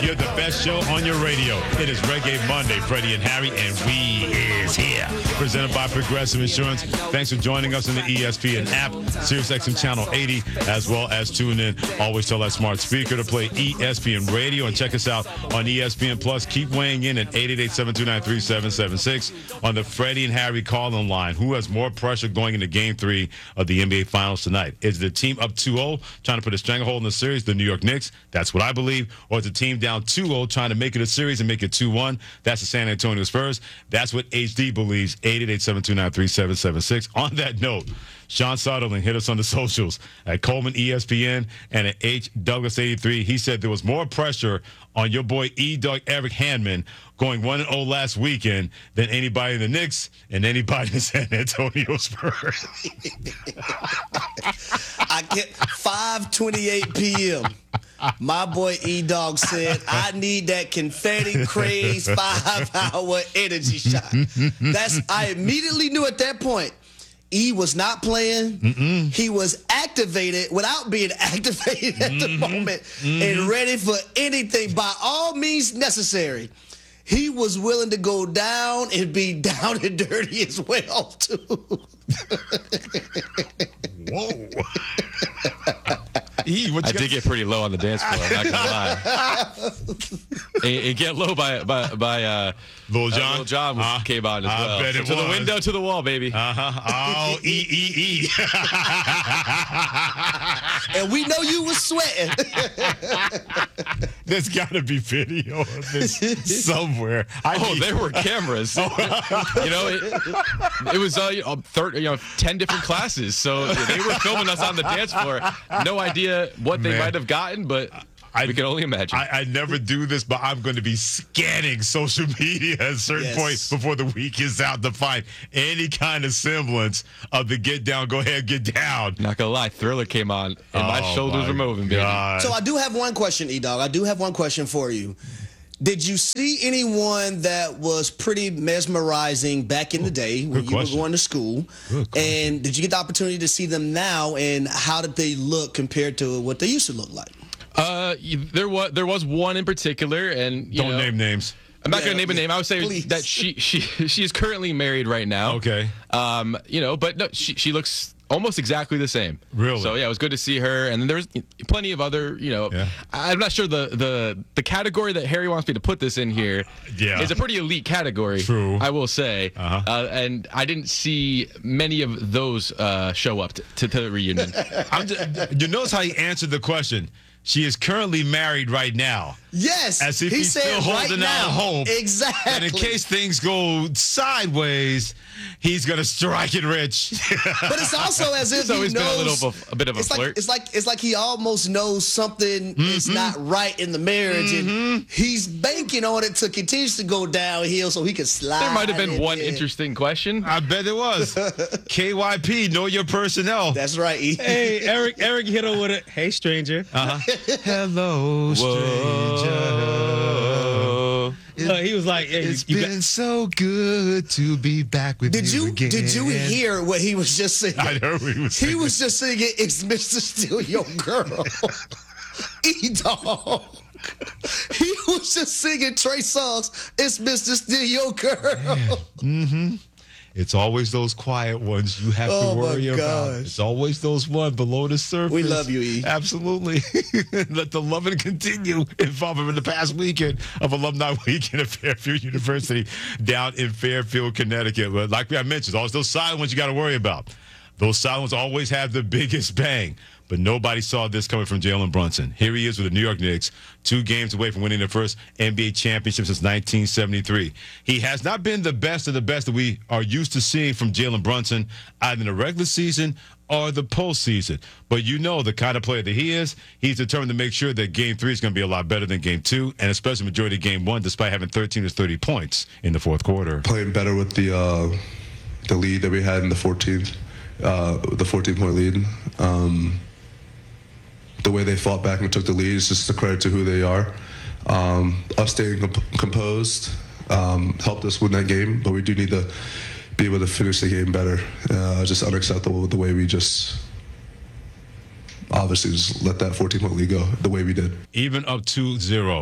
You're the best show on your radio. It is Reggae Monday, Freddie and Harry, and we is here. Presented by Progressive Insurance. Thanks for joining us in the ESPN app, SiriusXM Channel 80, as well as tune in. Always tell that smart speaker to play ESPN Radio and check us out on ESPN Plus. Keep weighing in at 888-729-3776 on the Freddie and Harry call-in line. Who has more pressure going into Game 3 of the NBA Finals tonight? Is the team up 2-0 trying to put a stranglehold in the series, the New York Knicks? That's what I believe. Or is the team down 2-0 trying to make it a series and make it 2-1? That's the San Antonio Spurs. That's what HD believes. 888-729-3776. On that note, Sean Sutherland hit us on the socials at Coleman ESPN and at H Douglas 83. He said there was more pressure on your boy E-Dog Eric Handman going 1-0 last weekend than anybody in the Knicks and anybody in the San Antonio Spurs. I get 5:28 p.m. My boy E-Dog said, I need that confetti craze 5-hour energy shot. I immediately knew at that point, E was not playing. He was activated without being activated at the moment and ready for anything by all means necessary. He was willing to go down and be down and dirty as well, too. Whoa. I did get pretty low on the dance floor. I'm not gonna lie. and get low by Lil Jon. Lil Jon came on as well. I bet it to was. The window, to the wall, baby. Oh, E. And we know you was sweating. There's got to be video of this somewhere. There were cameras. It was 10 different classes, so they were filming us on the dance floor. No idea what they might have gotten, but we can only imagine. I never do this, but I'm going to be scanning social media at a certain point before the week is out to find any kind of semblance of the get down, go ahead, get down. Not going to lie, Thriller came on, and my shoulders were moving, baby. So I do have one question, E-Dog. I do have one question for you. Did you see anyone that was pretty mesmerizing back in the day when you were going to school? And did you get the opportunity to see them now, and how did they look compared to what they used to look like? There was one in particular, and don't name names. I'm not going to name a name. I would say that she is currently married right now. Okay. But no, she looks almost exactly the same. Really? So yeah, it was good to see her. And then there's plenty of other, I'm not sure the category that Harry wants me to put this in here is a pretty elite category. True. I will say. And I didn't see many of those show up to the reunion. You notice how he answered the question. She is currently married right now. Yes. As if he's still holding out hope. Exactly. And in case things go sideways, he's going to strike it rich. But it's also as if he knows. Been a bit of a flirt. It's like he almost knows something is not right in the marriage, and he's banking on it to continue to go downhill so he can slide. There might have been one interesting question. I bet it was. KYP, know your personnel. That's right. Hey, Eric hit her with a, hey, stranger. Hello, stranger. He was like, hey, it's been so good to be back with you again. Did you hear what he was just singing? I heard what he was singing. He was just singing, it's Mr. Still Your Girl. E-Dog. He was just singing Trey Songz, it's Mr. Still Your Girl. It's always those quiet ones you have to worry about. It's always those ones below the surface. We love you, E. Absolutely. Let the loving continue involving in the past weekend of Alumni Weekend at Fairfield University down in Fairfield, Connecticut. But like I mentioned, always those silent ones you got to worry about. Those silent ones always have the biggest bang. But nobody saw this coming from Jalen Brunson. Here he is with the New York Knicks, 2 games away from winning their first NBA championship since 1973. He has not been the best of the best that we are used to seeing from Jalen Brunson, either in the regular season or the postseason. But you know the kind of player that he is. He's determined to make sure that Game 3 is going to be a lot better than Game 2, and especially majority of Game 1, despite having 13 to 30 points in the fourth quarter. Playing better with the lead that we had in the 14th, the 14-point lead. The way they fought back and took the lead is just a credit to who they are. Us staying composed helped us win that game, but we do need to be able to finish the game better. Just unacceptable with the way we just obviously just let that 14-point lead go the way we did. Even up 2-0.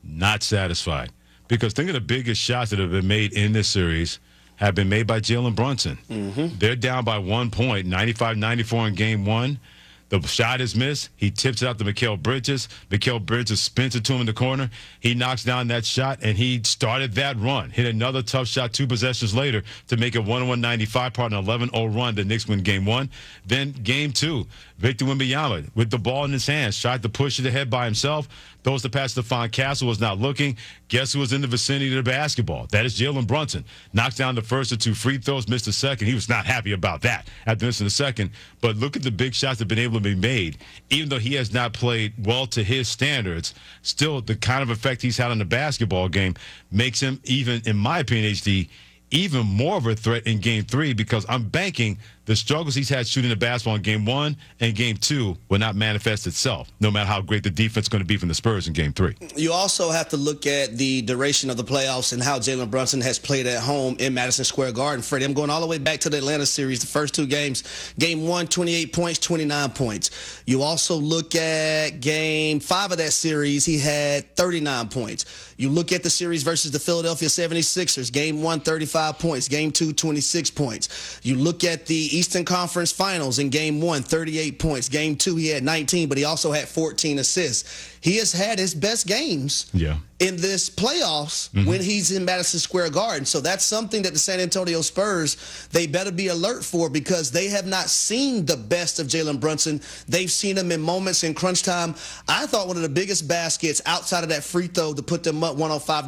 not satisfied. Because think of the biggest shots that have been made in this series have been made by Jalen Brunson. Mm-hmm. They're down by 1 point, 95-94 in game one. The shot is missed. He tips it out to Mikal Bridges. Mikal Bridges spins it to him in the corner. He knocks down that shot, and he started that run. Hit another tough shot 2 possessions later to make it 101-95, part of an 11-0 run. The Knicks win game one. Then game two, Victor Wembanyama with the ball in his hands tried to push it ahead by himself. Throws the pass to Stephon Castle, was not looking. Guess who was in the vicinity of the basketball? That is Jalen Brunson. Knocks down the first of 2 free throws, missed the second. He was not happy about that after missing the second. But look at the big shots that have been able to be made. Even though he has not played well to his standards, still the kind of effect he's had on the basketball game makes him, even in my opinion, HD, even more of a threat in game 3, because I'm banking the struggles he's had shooting the basketball in game 1 and game 2 will not manifest itself, no matter how great the defense is going to be from the Spurs in game 3. You also have to look at the duration of the playoffs and how Jalen Brunson has played at home in Madison Square Garden. Freddie, I'm going all the way back to the Atlanta series, the first 2 games. Game 1, 28 points, 29 points. You also look at game 5 of that series, he had 39 points. You look at the series versus the Philadelphia 76ers, game 1, 35 points, game 2, 26 points. You look at the Eastern Conference Finals in game 1, 38 points. Game 2, he had 19, but he also had 14 assists. He has had his best games in this playoffs when he's in Madison Square Garden. So that's something that the San Antonio Spurs, they better be alert for, because they have not seen the best of Jalen Brunson. They've seen him in moments in crunch time. I thought one of the biggest baskets outside of that free throw to put them up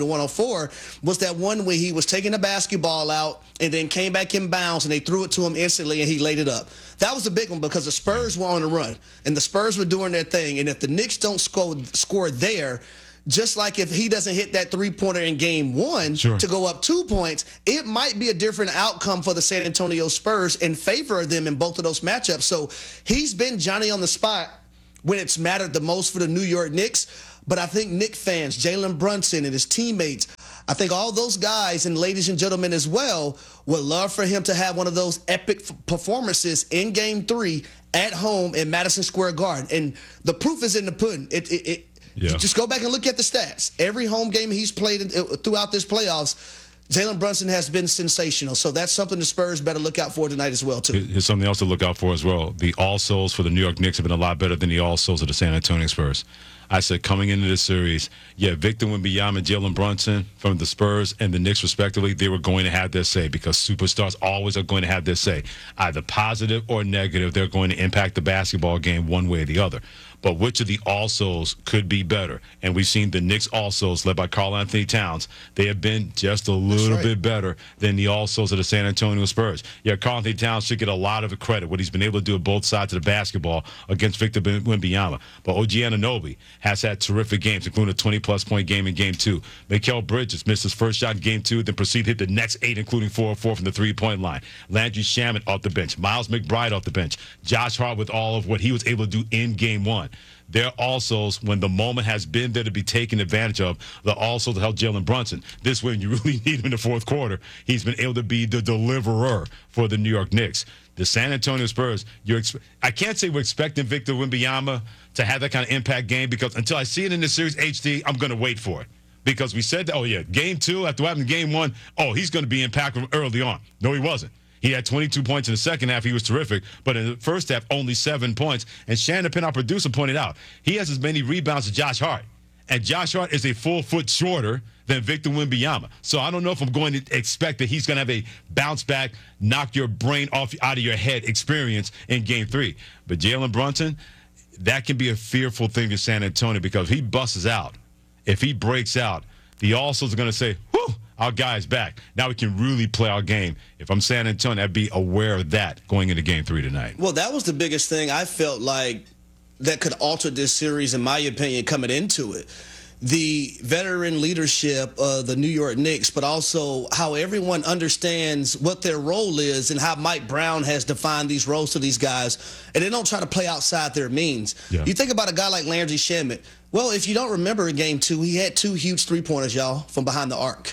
105-104 was that one where he was taking the basketball out and then came back in bounds and they threw it to him instantly and he laid it up. That was a big one because the Spurs were on the run and the Spurs were doing their thing. And if the Knicks don't score there, just like if he doesn't hit that 3-pointer in game 1 to go up 2 points, it might be a different outcome for the San Antonio Spurs in favor of them in both of those matchups. So he's been Johnny on the spot when it's mattered the most for the New York Knicks. But I think Knicks fans, Jalen Brunson and his teammates, I think all those guys and ladies and gentlemen as well would love for him to have one of those epic performances in game 3 at home in Madison Square Garden. And the proof is in the pudding. You just go back and look at the stats. Every home game he's played throughout this playoffs, Jalen Brunson has been sensational. So that's something the Spurs better look out for tonight as well, too. Here's something else to look out for as well. The all-souls for the New York Knicks have been a lot better than the all-souls of the San Antonio Spurs. I said coming into this series, Victor Wembanyama and Jalen Brunson from the Spurs and the Knicks respectively, they were going to have their say because superstars always are going to have their say. Either positive or negative, they're going to impact the basketball game one way or the other. But which of the all-souls could be better? And we've seen the Knicks all-souls led by Karl-Anthony Towns. They have been just a little bit better than the all-souls of the San Antonio Spurs. Karl-Anthony Towns should get a lot of credit, what he's been able to do at both sides of the basketball against Victor Wembanyama. But OG Anunoby has had terrific games, including a 20-plus point game in Game 2. Mikal Bridges missed his first shot in Game 2, then proceeded to hit the next 8, including 4 of 4 from the three-point line. Landry Shamet off the bench. Miles McBride off the bench. Josh Hart with all of what he was able to do in Game 1. They're also, when the moment has been there to be taken advantage of, they're also to help Jalen Brunson. This way, when you really need him in the fourth quarter, he's been able to be the deliverer for the New York Knicks. The San Antonio Spurs, I can't say we're expecting Victor Wembanyama to have that kind of impact game because until I see it in the series, HD, I'm going to wait for it. Because we said, Game 2, after what happened in Game 1, he's going to be impactful early on. No, he wasn't. He had 22 points in the second half. He was terrific. But in the first half, only 7 points. And Shannon Penn, our producer, pointed out, he has as many rebounds as Josh Hart. And Josh Hart is a full foot shorter than Victor Wembanyama. So I don't know if I'm going to expect that he's going to have a bounce back, knock your brain out of your head experience in Game 3. But Jalen Brunson, that can be a fearful thing for San Antonio because if he busts out, if he breaks out, the All-Stars are going to say, whew, our guy's back. Now we can really play our game. If I'm San Antonio, I'd be aware of that going into Game 3 tonight. Well, that was the biggest thing I felt like that could alter this series, in my opinion, coming into it. The veteran leadership of the New York Knicks, but also how everyone understands what their role is and how Mike Brown has defined these roles to these guys, and they don't try to play outside their means. You think about a guy like Landry Shamet. Well, if you don't remember in Game 2, he had 2 huge three-pointers, y'all, from behind the arc.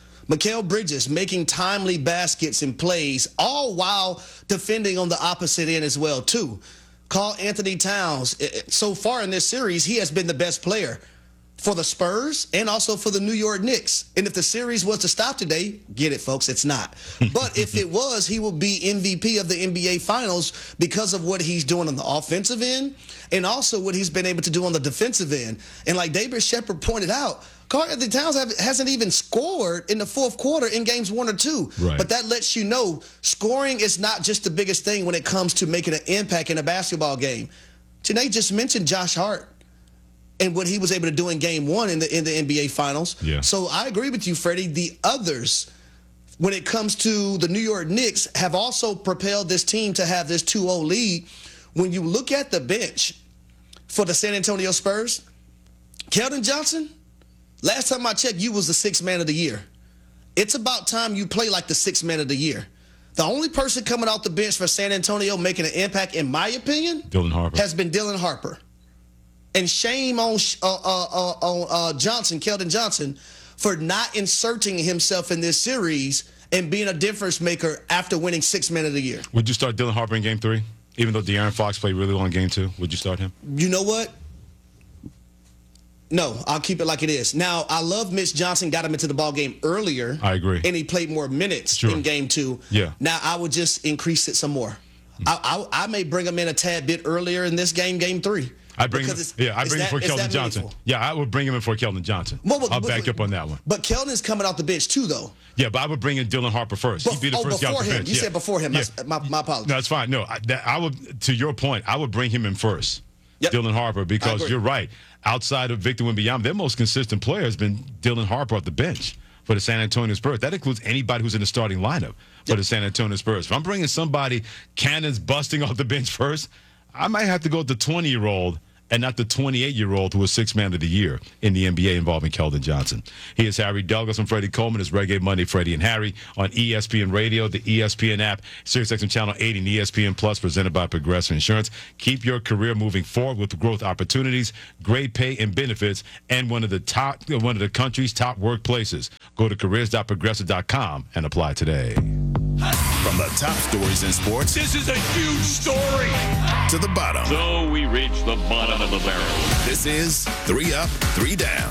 Mikal Bridges making timely baskets and plays, all while defending on the opposite end as well, too. Karl-Anthony Towns, so far in this series, he has been the best player. for the Spurs and also for the New York Knicks. And if the series was to stop today, get it, folks, it's not. But if it was, he will be MVP of the NBA Finals because of what he's doing on the offensive end and also what he's been able to do on the defensive end. And like David Shepard pointed out, Karl-Anthony Towns hasn't even scored in the fourth quarter in games 1 or 2. Right. But that lets you know scoring is not just the biggest thing when it comes to making an impact in a basketball game. Janae just mentioned Josh Hart and what he was able to do in game 1 in the NBA Finals. Yeah. So I agree with you, Freddie. The others, when it comes to the New York Knicks, have also propelled this team to have this 2-0 lead. When you look at the bench for the San Antonio Spurs, Keldon Johnson, last time I checked, you was the 6th man of the year. It's about time you play like the 6th man of the year. The only person coming off the bench for San Antonio making an impact, in my opinion, Dylan Harper, has been Dylan Harper. And shame on Johnson, Keldon Johnson, for not inserting himself in this series and being a difference maker after winning 6th man of the year. Would you start Dylan Harper in game 3? Even though De'Aaron Fox played really well in game 2, would you start him? You know what? No, I'll keep it like it is. Now, I love Mitch Johnson, got him into the ball game earlier. I agree. And he played more minutes in game 2. Yeah. Now, I would just increase it some more. I may bring him in a tad bit earlier in this game 3. I bring him for Keldon Johnson. Meaningful? Yeah, I would bring him in for Keldon Johnson. I'll back up on that one. But Keldon's coming off the bench too, though. Yeah, but I would bring in Dylan Harper first. He'd be the first guy off the bench. You said before him. Yeah. My apologies. No, that's fine. No, I would. To your point, I would bring him in first. Yep. Dylan Harper, because you're right. Outside of Victor Wembanyama, their most consistent player has been Dylan Harper off the bench for the San Antonio Spurs. That includes anybody who's in the starting lineup for the San Antonio Spurs. If I'm bringing somebody cannons busting off the bench first, I might have to go with the 20-year-old and not the 28-year-old who was 6th man of the year in the NBA involving Keldon Johnson. He is Harry Douglas and Freddie Coleman. It's Reggae Monday, Freddie and Harry on ESPN Radio, the ESPN app, SiriusXM Channel 80, and ESPN Plus, presented by Progressive Insurance. Keep your career moving forward with growth opportunities, great pay and benefits, and one of the country's top workplaces. Go to careers.progressive.com and apply today. From the top stories in sports, this is a huge story. To the bottom. So we reach the bottom of the barrel. This is 3 Up, 3 Down.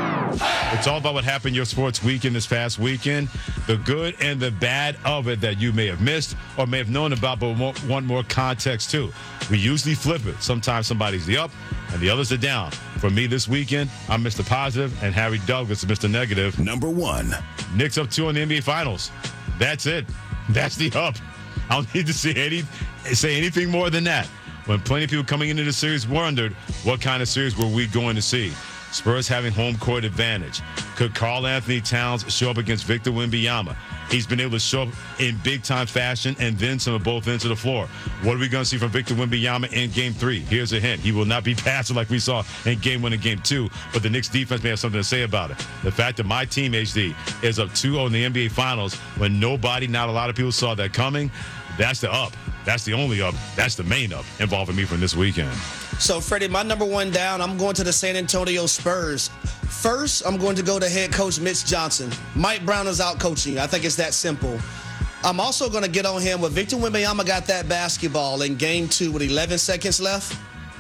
It's all about what happened your sports weekend this past weekend, the good and the bad of it that you may have missed or may have known about but want more context to. We usually flip it. Sometimes somebody's the up and the others are down. For me this weekend, I'm Mr. Positive, and Harry Douglas is Mr. Negative. Number 1. Knicks up 2 in the NBA Finals. That's it. That's the up. I don't need to say anything more than that. When plenty of people coming into the series wondered what kind of series were we going to see. Spurs having home court advantage. Could Karl-Anthony Towns show up against Victor Wembanyama? He's been able to show up in big-time fashion and then some at both ends of the floor. What are we going to see from Victor Wembanyama in Game 3? Here's a hint. He will not be passing like we saw in Game 1 and Game 2, but the Knicks defense may have something to say about it. The fact that my team, HD, is up 2-0 in the NBA Finals when not a lot of people saw that coming, that's the up. That's the only up. That's the main up involving me from this weekend. So, Freddie, my number 1 down, I'm going to the San Antonio Spurs. First, I'm going to go to head coach Mitch Johnson. Mike Brown is out coaching. I think it's that simple. I'm also going to get on him when Victor Wembanyama got that basketball in Game 2 with 11 seconds left.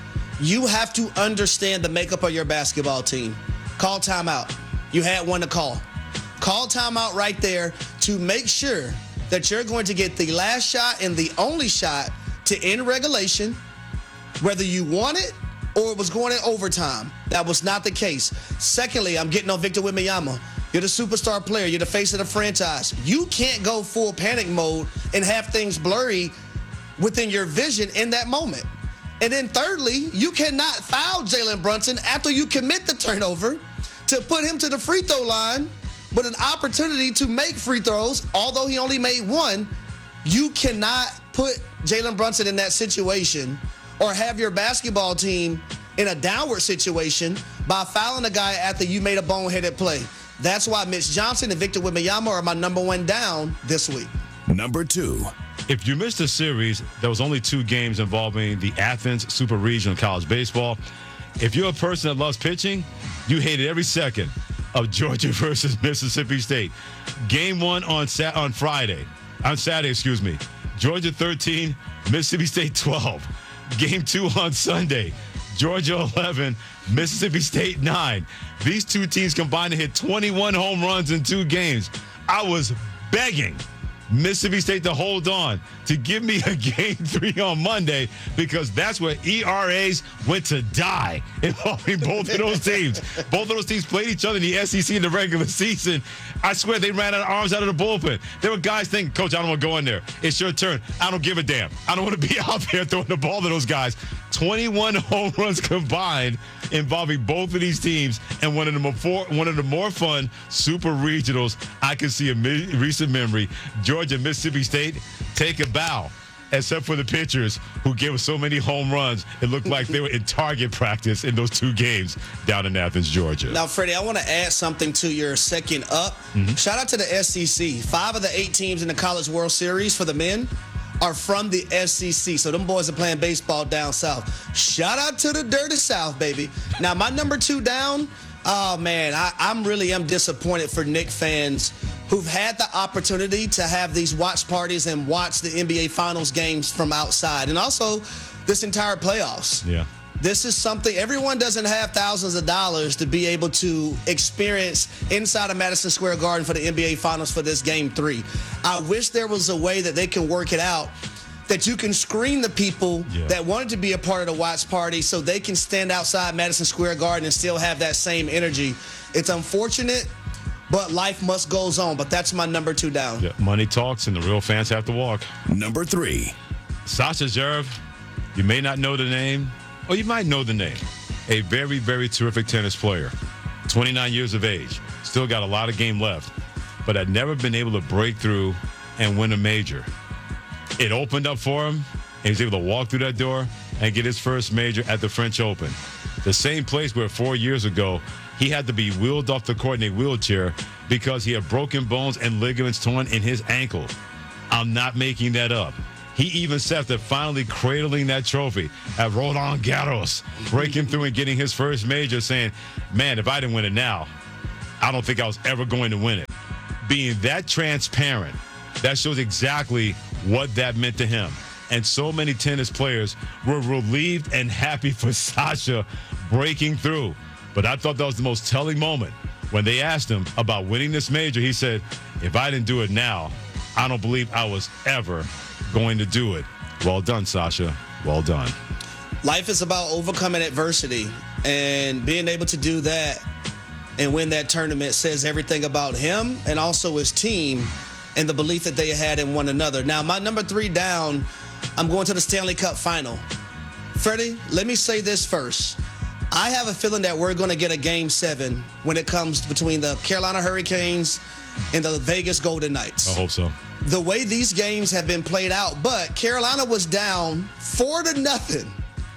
You have to understand the makeup of your basketball team. Call timeout. You had one to call. Call timeout right there to make sure that you're going to get the last shot and the only shot to end regulation, whether you want it or it was going in overtime. That was not the case. Secondly, I'm getting on Victor Wembanyama. You're the superstar player. You're the face of the franchise. You can't go full panic mode and have things blurry within your vision in that moment. And then thirdly, you cannot foul Jalen Brunson after you commit the turnover to put him to the free throw line with an opportunity to make free throws, although he only made one. You cannot put Jalen Brunson in that situation or have your basketball team in a downward situation by fouling a guy after you made a boneheaded play. That's why Mitch Johnson and Victor Wembanyama are my number 1 down this week. Number 2. If you missed the series, there was only 2 games involving the Athens Super Regional College Baseball. If you're a person that loves pitching, you hated every second of Georgia versus Mississippi State. Game 1 on Saturday, Georgia 13, Mississippi State 12. Game 2 on Sunday, Georgia 11, Mississippi State 9. These two teams combined to hit 21 home runs in 2 games. I was begging Mississippi State to hold on, to give me a game 3 on Monday, because that's where ERAs went to die involving both of those teams. Both of those teams played each other in the SEC in the regular season. I swear they ran out of arms out of the bullpen. There were guys thinking, Coach, I don't want to go in there. It's your turn. I don't give a damn. I don't want to be out there throwing the ball to those guys. 21 home runs combined involving both of these teams, and one of the more fun super regionals I can see in recent memory. Georgia, Mississippi State, take a bow. Except for the pitchers who gave us so many home runs, it looked like they were in target practice in those 2 games down in Athens, Georgia. Now, Freddie, I want to add something to your second up. Shout out to the SEC. 5 of the 8 teams in the College World Series for the men are from the SEC. So them boys are playing baseball down south. Shout out to the dirty South, baby. Now, my number 2 down, oh, man, I'm really disappointed for Knick fans who've had the opportunity to have these watch parties and watch the NBA Finals games from outside, and also this entire playoffs. Yeah. This is something, everyone doesn't have thousands of dollars to be able to experience inside of Madison Square Garden for the NBA Finals for this Game 3. I wish there was a way that they can work it out, that you can screen the people that wanted to be a part of the watch party so they can stand outside Madison Square Garden and still have that same energy. It's unfortunate, but life must goes on. But that's my number 2 down. Yeah, money talks and the real fans have to walk. Number 3. Sasha Zverev, you may not know the name, or you might know the name. A very, very terrific tennis player. 29 years of age. Still got a lot of game left. But had never been able to break through and win a major. It opened up for him, and he was able to walk through that door and get his first major at the French Open. The same place where 4 years ago, he had to be wheeled off the court in a wheelchair because he had broken bones and ligaments torn in his ankle. I'm not making that up. He even said after finally cradling that trophy at Roland Garros, breaking through and getting his first major, saying, man, if I didn't win it now, I don't think I was ever going to win it. Being that transparent, that shows exactly what that meant to him. And so many tennis players were relieved and happy for Sasha breaking through. But I thought that was the most telling moment when they asked him about winning this major. He said, if I didn't do it now, I don't believe I was ever going to do it. Well done, Sasha. Well done. Life is about overcoming adversity, and being able to do that and win that tournament says everything about him and also his team and the belief that they had in one another. Now, my number 3 down, I'm going to the Stanley Cup final. Freddie, let me say this first. I have a feeling that we're going to get a Game 7 when it comes between the Carolina Hurricanes and the Vegas Golden Knights. I hope so. The way these games have been played out, but Carolina was down 4-0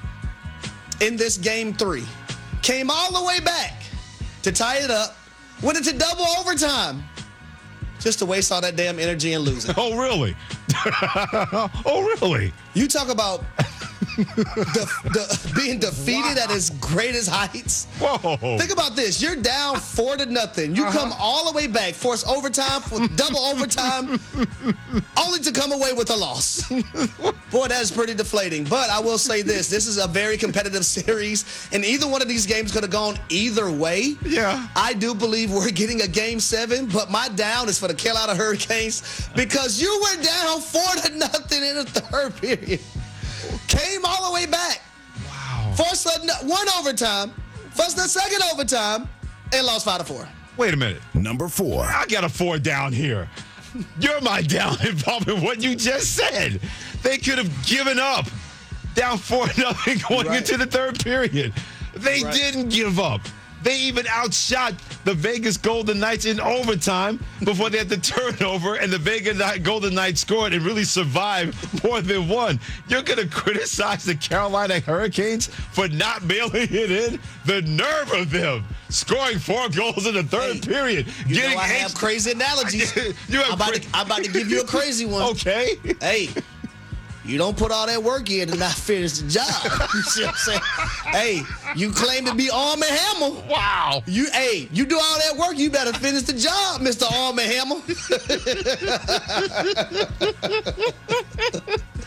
in this Game 3. Came all the way back to tie it up, went into double overtime, just to waste all that damn energy and lose it. Oh, really? Oh, really? You talk about being defeated at his greatest heights. Whoa. Think about this. You're down 4-0. You come all the way back, force overtime, double overtime, only to come away with a loss. Boy, that is pretty deflating. But I will say this. This is a very competitive series, and either one of these games could have gone either way. Yeah. I do believe we're getting a Game 7, but my down is for the Carolina Hurricanes because you were down 4-0 in the 3rd period. Came all the way back. Wow. Forced one overtime, forced the second overtime, and lost 5-4. Wait a minute. Number 4. I got a 4 down here. You're my down involving what you just said. They could have given up. Down 4-0 going into the 3rd period. They didn't give up. They even outshot the Vegas Golden Knights in overtime before they had the turnover, and the Vegas Golden Knights scored and really survived more than one. You're going to criticize the Carolina Hurricanes for not mailing it in? The nerve of them scoring 4 goals in the 3rd period. You know I have crazy analogies. I'm about to give you a crazy one. Okay. Hey. You don't put all that work in and not finish the job. You see what I'm saying? Hey, you claim to be Arm & Hammer. Wow. You do all that work, you better finish the job, Mr. Arm & Hammer.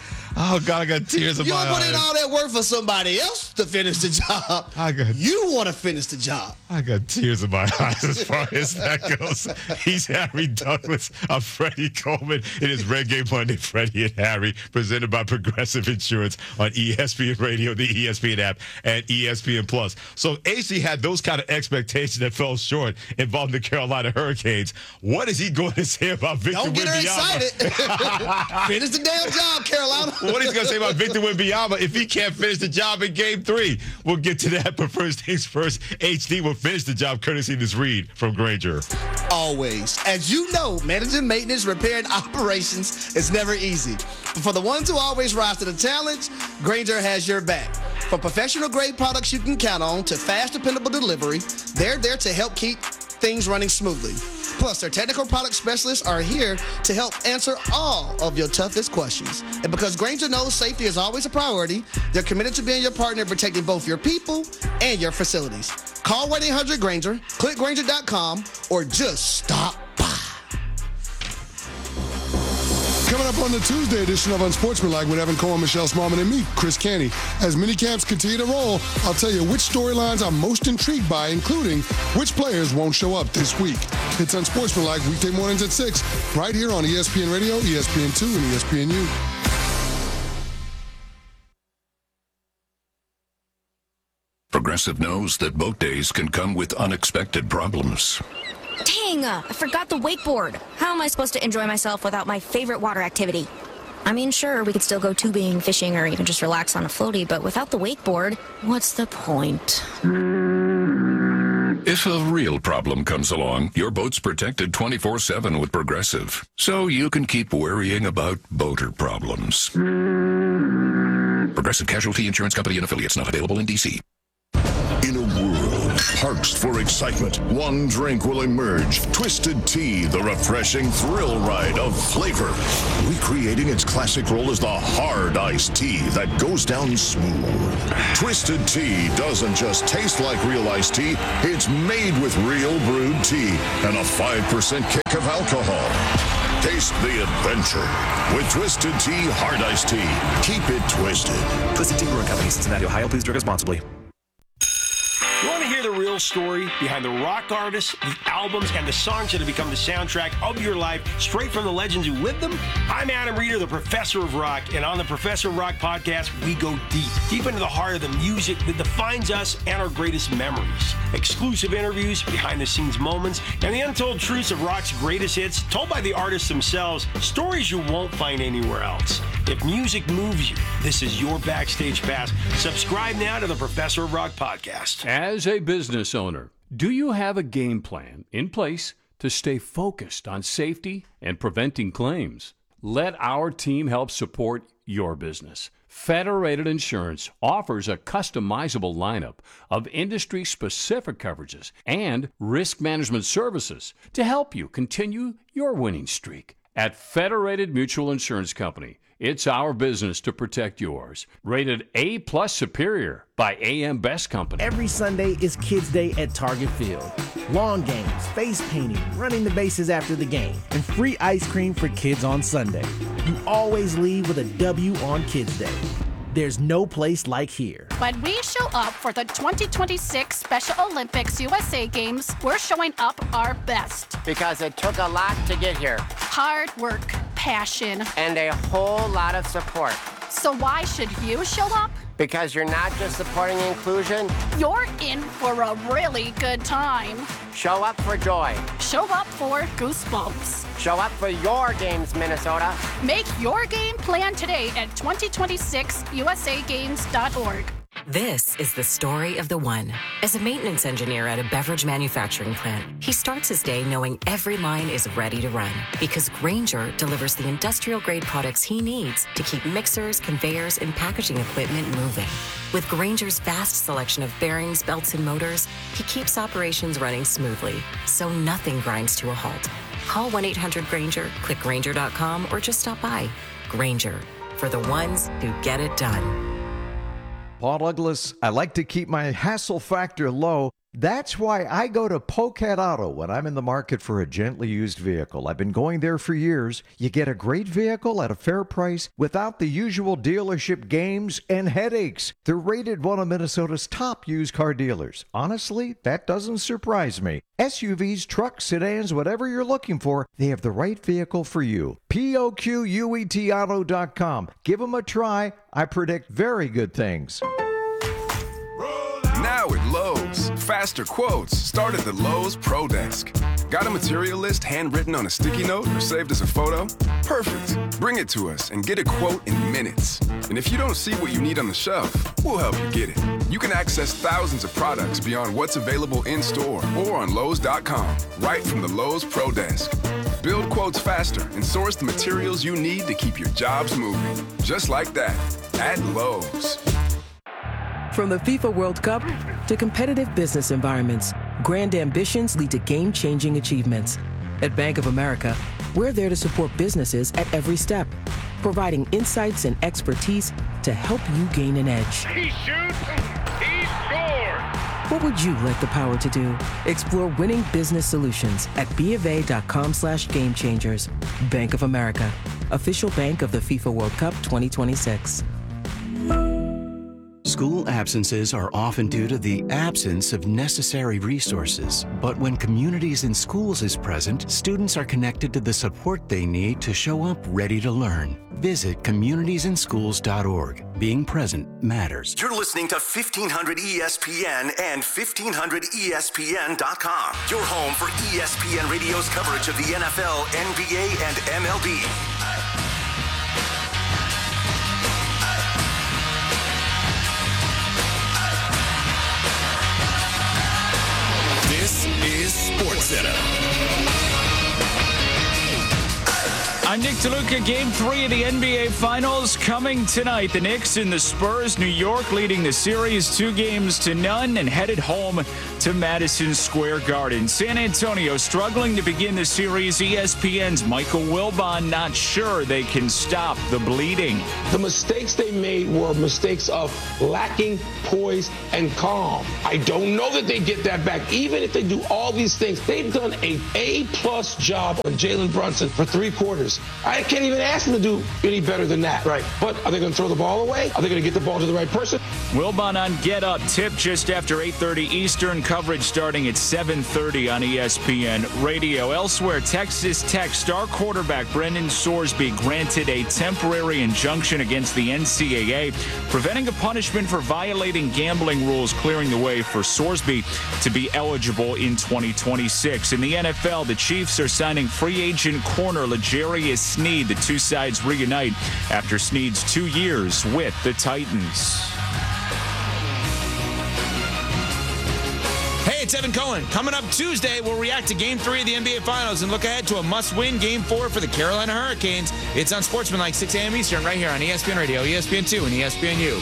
Oh, God, I got tears in You my don't put in eyes. all that work for somebody else to finish the job. You want to finish the job. I got tears in my eyes as far as that goes. He's Harry Douglas. I'm Freddie Coleman. It is Red Game Monday, Freddie and Harry, presented by Progressive Insurance on ESPN Radio, the ESPN app, and ESPN Plus. So AC had those kind of expectations that fell short involving the Carolina Hurricanes. What is he going to say about Victor Wembanyama? Don't get her excited. Finish the damn job, Carolina. What he's going to say about Victor Wembanyama if he can't finish the job in Game 3? We'll get to that, but first things first, HD will finish the job courtesy of this read from Grainger. Always. As you know, managing maintenance, repair, and operations is never easy. But for the ones who always rise to the challenge, Grainger has your back. From professional-grade products you can count on to fast, dependable delivery, they're there to help keep things running smoothly. Plus, their technical product specialists are here to help answer all of your toughest questions. And because Grainger knows safety is always a priority, they're committed to being your partner in protecting both your people and your facilities. Call 1-800-GRAINGER, click Grainger.com, or just stop by. Coming up on the Tuesday edition of Unsportsmanlike with Evan Cohen, Michelle Smallman, and me, Chris Canty. As minicamps continue to roll, I'll tell you which storylines I'm most intrigued by, including which players won't show up this week. It's Unsportsmanlike weekday mornings at 6, right here on ESPN Radio, ESPN2, and ESPNU. Progressive knows that boat days can come with unexpected problems. Dang, I forgot the wakeboard. How am I supposed to enjoy myself without my favorite water activity? I mean, sure, we could still go tubing, fishing, or even just relax on a floaty, but without the wakeboard, what's the point? If a real problem comes along, your boat's protected 24/7 with Progressive, so you can keep worrying about boater problems. Progressive Casualty Insurance Company and Affiliates, not available in D.C. In a world parched for excitement, one drink will emerge. Twisted Tea, the refreshing thrill ride of flavor. Recreating its classic role as the hard iced tea that goes down smooth. Twisted Tea doesn't just taste like real iced tea, it's made with real brewed tea and a 5% kick of alcohol. Taste the adventure with Twisted Tea Hard Iced Tea. Keep it twisted. Twisted Tea Brewing Company, Cincinnati, Ohio. Please drink responsibly. You want to hear the real story behind the rock artists, the albums, and the songs that have become the soundtrack of your life, straight from the legends who lived them? I'm Adam Reeder, the Professor of Rock, and on the Professor of Rock podcast, we go deep into the heart of the music that defines us and our greatest memories. Exclusive interviews, behind-the-scenes moments, and the untold truths of rock's greatest hits, told by the artists themselves, stories you won't find anywhere else. If music moves you, this is your backstage pass. Subscribe now to the Professor of Rock podcast. As a business owner, do you have a game plan in place to stay focused on safety and preventing claims? Let our team help support your business. Federated Insurance offers a customizable lineup of industry-specific coverages and risk management services to help you continue your winning streak. At Federated Mutual Insurance Company, it's our business to protect yours. Rated A+ Superior by AM Best Company. Every Sunday is Kids Day at Target Field. Lawn games, face painting, running the bases after the game, and free ice cream for kids on Sunday. You always leave with a W on Kids Day. There's no place like here. When we show up for the 2026 Special Olympics USA Games, we're showing up our best. Because it took a lot to get here. Hard work, passion, and a whole lot of support. So why should you show up? Because you're not just supporting inclusion. You're in for a really good time. Show up for joy. Show up for goosebumps. Show up for your games, Minnesota. Make your game plan today at 2026usagames.org. This is the story of the one. As a maintenance engineer at a beverage manufacturing plant, he starts his day knowing every line is ready to run because Grainger delivers the industrial-grade products he needs to keep mixers, conveyors, and packaging equipment moving. With Grainger's vast selection of bearings, belts, and motors, he keeps operations running smoothly, so nothing grinds to a halt. Call 1-800-GRAINGER, click Grainger.com, or just stop by. Grainger, for the ones who get it done. Paul Douglas, I like to keep my hassle factor low. That's why I go to Polecat Auto when I'm in the market for a gently used vehicle. I've been going there for years. You get a great vehicle at a fair price without the usual dealership games and headaches. They're rated one of Minnesota's top used car dealers. Honestly, that doesn't surprise me. SUVs, trucks, sedans, whatever you're looking for, they have the right vehicle for you. POQUETauto.com. Give them a try. I predict very good things. Now at Lowe's, faster quotes start at the Lowe's Pro Desk. Got a material list handwritten on a sticky note or saved as a photo? Perfect. Bring it to us and get a quote in minutes. And if you don't see what you need on the shelf, we'll help you get it. You can access thousands of products beyond what's available in store or on Lowe's.com, right from the Lowe's Pro Desk. Build quotes faster and source the materials you need to keep your jobs moving. Just like that, at Lowe's. From the FIFA World Cup to competitive business environments, grand ambitions lead to game-changing achievements. At Bank of America, we're there to support businesses at every step, providing insights and expertise to help you gain an edge. He shoots, he scores! What would you like the power to do? Explore winning business solutions at BofA.com/gamechangers. Bank of America, official bank of the FIFA World Cup 2026. School absences are often due to the absence of necessary resources. But when Communities in Schools is present, students are connected to the support they need to show up ready to learn. Visit communitiesinschools.org. Being present matters. You're listening to 1500 ESPN and 1500ESPN.com. Your home for ESPN Radio's coverage of the NFL, NBA, and MLB. This is SportsCenter. I'm Nick DeLuca. Game 3 of the NBA Finals coming tonight. The Knicks and the Spurs. New York leading the series 2-0 and headed home to Madison Square Garden. San Antonio struggling to begin the series. ESPN's Michael Wilbon not sure they can stop the bleeding. The mistakes they made were mistakes of lacking poise and calm. I don't know that they get that back. Even if they do all these things, they've done an A-plus job on Jalen Brunson for 3 quarters. I can't even ask them to do any better than that. Right. But are they going to throw the ball away? Are they going to get the ball to the right person? Wilbon on Get Up, tip just after 8:30 Eastern, coverage starting at 7:30 on ESPN Radio. Elsewhere, Texas Tech star quarterback Brendan Sorsby granted a temporary injunction against the NCAA, preventing a punishment for violating gambling rules, clearing the way for Sorsby to be eligible in 2026. In the NFL, the Chiefs are signing free agent corner L'Jarius Sneed. The two sides reunite after Sneed's 2 years with the Titans. Hey, it's Evan Cohen. Coming up Tuesday, we'll react to Game 3 of the NBA Finals and look ahead to a must-win Game 4 for the Carolina Hurricanes. It's on Sportsmanlike, 6 a.m. Eastern, right here on ESPN Radio, ESPN2, and ESPNU.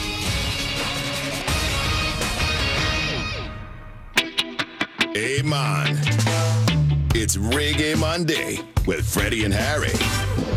Hey, man. It's Reggae Monday with Freddie and Harry.